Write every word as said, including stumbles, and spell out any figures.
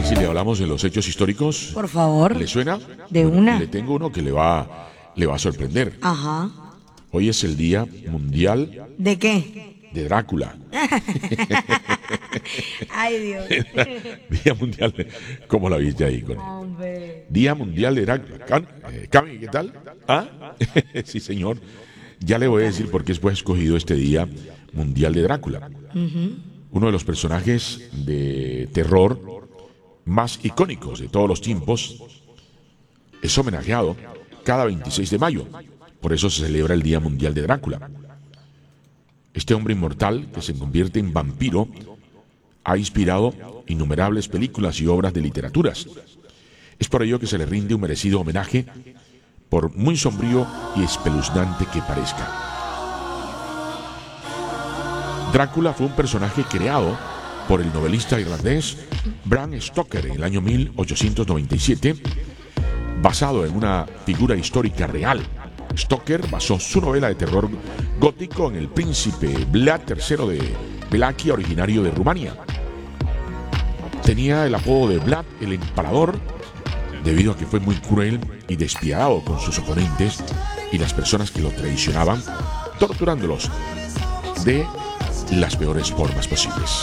Si le hablamos de los hechos históricos, Por favor. ¿le suena? De Bueno, una. Le tengo uno que le va, le va a sorprender. Ajá. Hoy es el Día Mundial ¿De qué? de Drácula. Ay, Dios. Día Mundial de... ¿Cómo la viste ahí con él? Hombre. Día Mundial de Drácula. Can- eh, Cami, ¿qué tal? ¿Ah? Sí, señor. Ya le voy a decir por qué fue escogido este Día Mundial de Drácula. Uno de los personajes de terror más icónicos de todos los tiempos es homenajeado cada veintiséis de mayo. Por eso se celebra el Día Mundial de Drácula. Este hombre inmortal, que se convierte en vampiro, ha inspirado innumerables películas y obras de literaturas. Es por ello que se le rinde un merecido homenaje, por muy sombrío y espeluznante que parezca. Drácula fue un personaje creado por el novelista irlandés Bram Stoker en el año mil ochocientos noventa y siete, basado en una figura histórica real. Stoker basó su novela de terror gótico en el príncipe Vlad tercero de Valaquia, originario de Rumania. Tenía el apodo de Vlad el Empalador, debido a que fue muy cruel y despiadado con sus oponentes y las personas que lo traicionaban, torturándolos de las peores formas posibles.